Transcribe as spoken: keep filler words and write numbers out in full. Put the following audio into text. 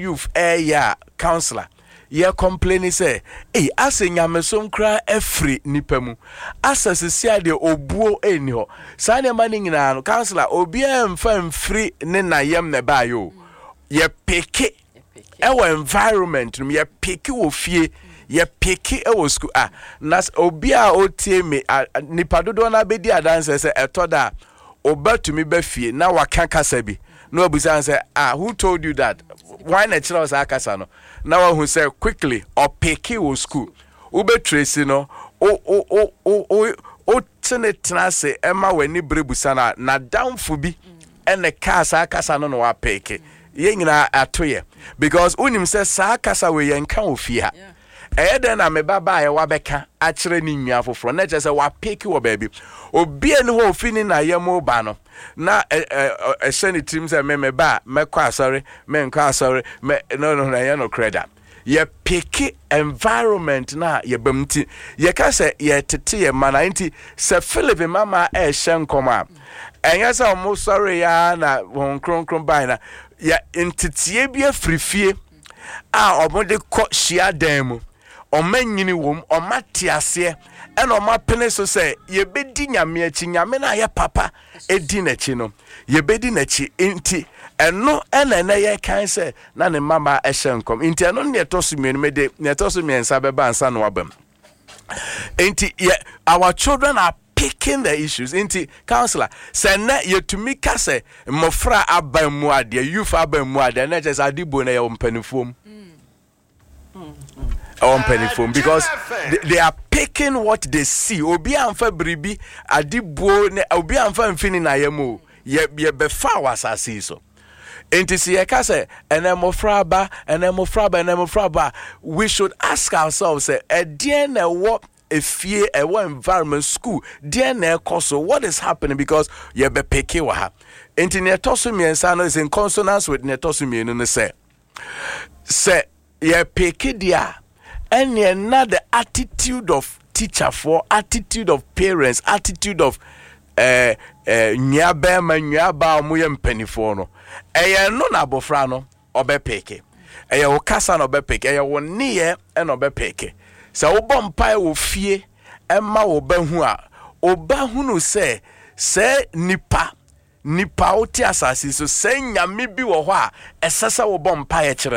youth eh ya counselor ye complain say eh ase nyamesom kra efri nipa mu asase sia de obuo eni ho sa ne ma nyina no counselor obi emfa mfri ne na yem ne ba yo ye peke ewo environment no ye peke wo fie ye peke ewo school ah na obi a otie me nipa dodo na bedi adanse se etoda obatumi ba fie na waka kasa bi no obusan say ah who told you that why na chira was akasa no now who say quickly or peke wo school ube trace no o o o o o o tene trase ema weni brebusa na na downfo bi ene kasa akasa no no wa peke ye nyina atoye because unim say sa akasa we yenka ofie ha eh den na me baba ye wa beka a kire ni nwia foforo na je say wa peke wo baby obi ene ho ofini na yemo ba no na eh send it team say me me ba me kwa sorry me nkwa sorry me no no na ye no credit ye peke environment na ye bamti ye ka say ye tete ye mana nti se Philip mama e hye nkoma enya say o sorry ya na won kronkron ban na ya ntitie bi afrifie a omode ko hia dan mu omanyini wom omatiase ena omapene so say ye bedi nyame achi nyame na ye papa edi nachi no ye bedi nachi nti eno ena na ye kan say na ne mama ehye nkom nti eno ne toso mienu mede ne toso miensa beba ansa no wabam nti our children are picking the issues into counselor say na yetumi ka say mofra abamu ade youth abamu ade na just adibo na ye ompanifom on penifom because they, they are picking what they see obi amfa bribi adibo ne obi amfa mfini na yemo ye ye befa wasase so enti si ye ka say enemofra ba enemofra ba enemofra ba we should ask ourselves say e die na wo efie e wo environment school die na ekoso what is happening because ye be peke wa ha enti ne toso miensa no is in consonance with ne toso mienu no say say ye peke dia and another attitude of teacher for attitude of parents attitude of eh eh nyaba ma nyaba mo ye mpanifo no eh no na abofra no obepeke eh wo kasa no obepeke eh wo niye en obepeke se wo bompai wo fie emma wo bahu a obahu no se se nipa nipa oti asase so se nyame bi wo ho a esesa wo bompai e